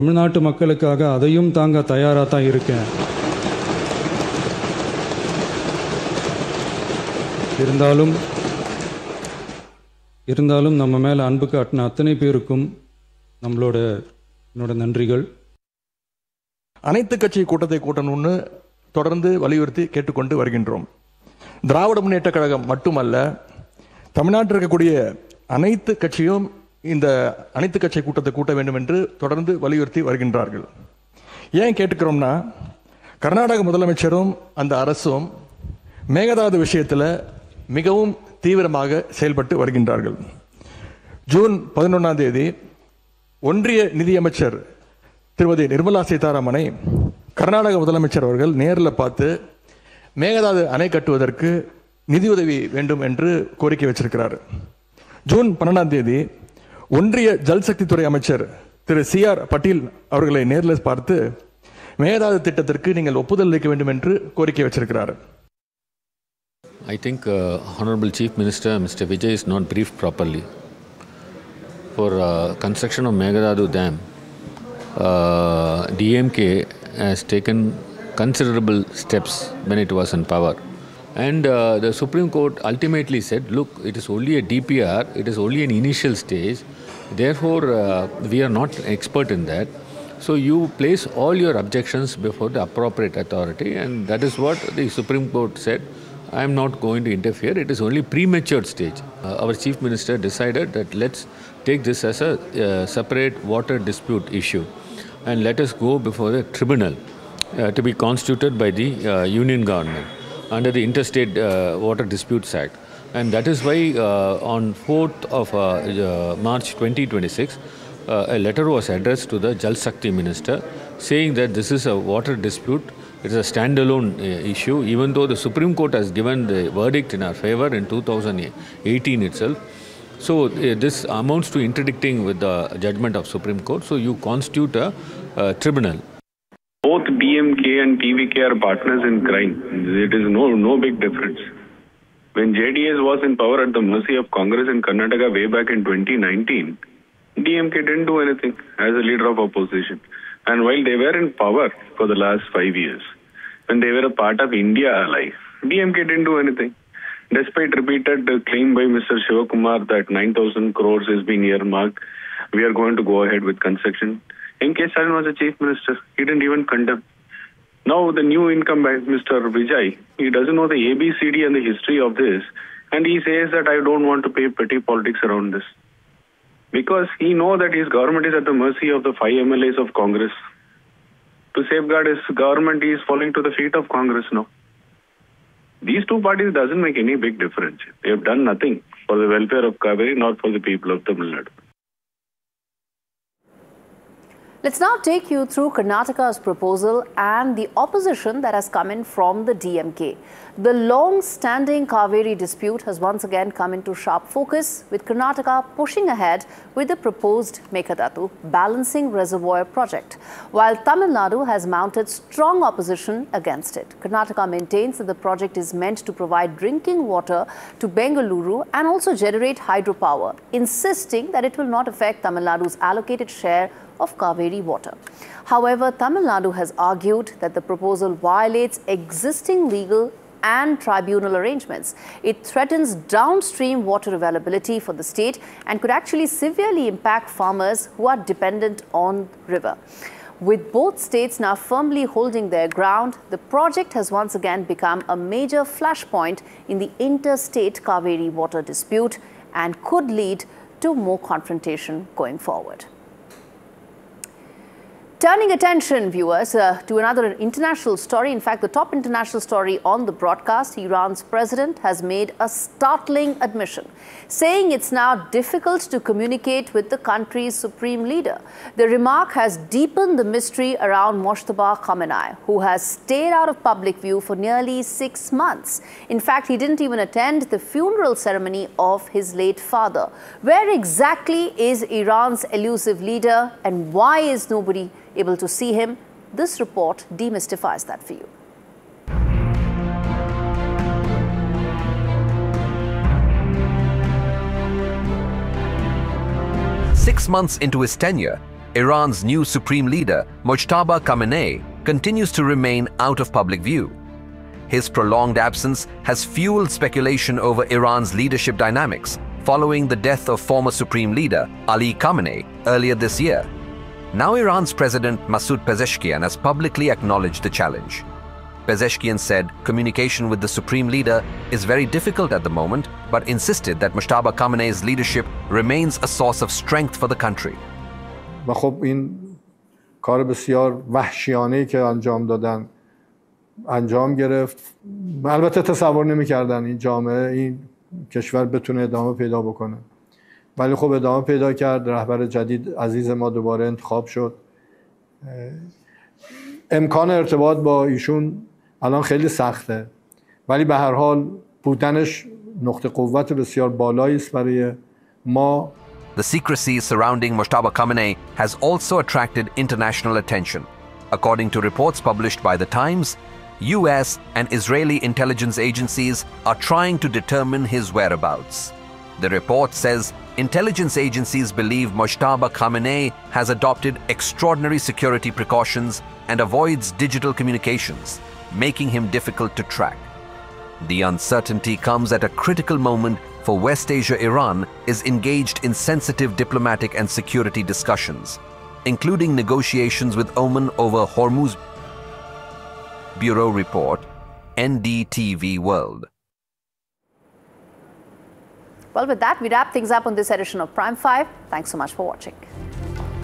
தமிழ்நாட்டு மக்களுக்காக அதையும் தாங்க தயாராக தான் இருக்கேன். இருந்தாலும் நம்ம மேலே அன்பு காட்டின அத்தனை பேருக்கும் என்னோட நன்றிகள். அனைத்து கட்சி கூட்டத்தை கூட்டணும்னு தொடர்ந்து வலியுறுத்தி கேட்டுக்கொண்டு வருகின்றோம். திராவிட முன்னேற்ற கழகம் மட்டுமல்ல, தமிழ்நாட்டில் இருக்கக்கூடிய அனைத்து கட்சியும் இந்த அனைத்து கட்சி கூட்டத்தை கூட்ட வேண்டும் என்று தொடர்ந்து வலியுறுத்தி வருகின்றார்கள். ஏன் கேட்டுக்கிறோம்னா, கர்நாடக முதலமைச்சரும் அந்த அரசும் மேகதாது விஷயத்தில் மிகவும் தீவிரமாக செயல்பட்டு வருகின்றார்கள். ஜூன் 11 ஒன்றிய நிதியமைச்சர் திருமதி நிர்மலா சீதாராமனை கர்நாடக முதலமைச்சர் அவர்கள் நேரில் பார்த்து மேகதாது அணை கட்டுவதற்கு நிதியுதவி வேண்டும் என்று கோரிக்கை வச்சிருக்கிறார். ஜூன் 12 ஒன்றிய ஜல்சக்தித்துறை அமைச்சர் திரு CR பட்டீல் அவர்களை நேரில் பார்த்து மேகதாது திட்டத்திற்கு நீங்கள் ஒப்புதல் அளிக்க வேண்டும் என்று கோரிக்கை வச்சிருக்கிறார். I think Honorable Chief Minister Mr. Vijay is not briefed properly. For construction of Meghadathu Dam, DMK has taken considerable steps when it was in power. And the Supreme Court ultimately said, look, it is only a DPR, it is only an initial stage, therefore we are not expert in that. So you place all your objections before the appropriate authority, and that is what the Supreme Court said. I am not going to interfere, it is only premature stage. Our Chief Minister decided that let's take this as a separate water dispute issue and let us go before the tribunal to be constituted by the Union government under the Interstate Water Disputes Act. And that is why on 4th of March 2026, a letter was addressed to the Jal Shakti Minister saying that this is a water dispute, it is a standalone issue, even though the Supreme Court has given the verdict in our favor in 2018 itself. So this amounts to interdicting with the judgment of Supreme Court. So you constitute a tribunal. Both DMK and TVK are partners in crime. It is no big difference. When JDS was in power at the mercy of Congress in Karnataka way back in 2019, DMK didn't do anything as a leader of opposition. And while they were in power for the last 5 years, when they were a part of India alive, DMK didn't do anything. Despite repeated claim by Mr. Shivakumar that 9,000 crores is being earmarked, we are going to go ahead with construction. M.K. Stalin was the chief minister. He didn't even condemn. Now the new incumbent, Mr. Vijay, he doesn't know the ABCD and the history of this, and he says that I don't want to pay petty politics around this. Because he knows that his government is at the mercy of the 5 MLAs of Congress. To safeguard his government, he is falling to the feet of Congress now. These two parties doesn't make any big difference. They have done nothing for the welfare of Kaveri, not for the people of Tamil Nadu. Let's now take you through Karnataka's proposal and the opposition that has come in from the DMK. The long-standing Kaveri dispute has once again come into sharp focus, with Karnataka pushing ahead with the proposed Meghadathu balancing reservoir project, while Tamil Nadu has mounted strong opposition against it. Karnataka maintains that the project is meant to provide drinking water to Bengaluru and also generate hydropower, insisting that it will not affect Tamil Nadu's allocated share of Kaveri water. However, Tamil Nadu has argued that the proposal violates existing legal and tribunal arrangements. It threatens downstream water availability for the state and could actually severely impact farmers who are dependent on the river. With both states now firmly holding their ground, the project has once again become a major flashpoint in the interstate Kaveri water dispute and could lead to more confrontation going forward. Turning attention, viewers, to another international story. In fact, the top international story on the broadcast, Iran's president has made a startling admission, saying it's now difficult to communicate with the country's supreme leader. The remark has deepened the mystery around Mojtaba Khamenei, who has stayed out of public view for nearly 6 months. In fact, he didn't even attend the funeral ceremony of his late father. Where exactly is Iran's elusive leader, and why is nobody able to see him? This report demystifies that for you. Six months into his tenure, Iran's new supreme leader, Mojtaba Khamenei, continues to remain out of public view. His prolonged absence has fueled speculation over Iran's leadership dynamics following the death of former supreme leader Ali Khamenei earlier this year. Now Iran's president Masoud Pezeshkian has publicly acknowledged the challenge. Pezeshkian said communication with the supreme leader is very difficult at the moment, but insisted that Mojtaba Khamenei's leadership remains a source of strength for the country. و خب این کار بسیار وحشیانه‌ای که انجام گرفت. البته تصور نمی‌کردن این جامعه این کشور بتونه ادامه پیدا بکنه. ولی خب ادامه پیدا کرد. رهبر جدید عزیز ما دوباره انتخاب شد. امکان ارتباط با ایشون الان خیلی سخته. ولی به هر حال بودنش نقطه قوت بسیار بالایی است برای ما. The secrecy surrounding Mojtaba Khamenei has also attracted international attention. According to reports published by The Times, US and Israeli intelligence agencies are trying to determine his whereabouts. The report says intelligence agencies believe Mojtaba Khamenei has adopted extraordinary security precautions and avoids digital communications, making him difficult to track. The uncertainty comes at a critical moment for West Asia. Iran is engaged in sensitive diplomatic and security discussions, including negotiations with Oman over Hormuz. Bureau Report, NDTV World. Well, with that, we wrap things up on this edition of Prime 5. Thanks so much for watching.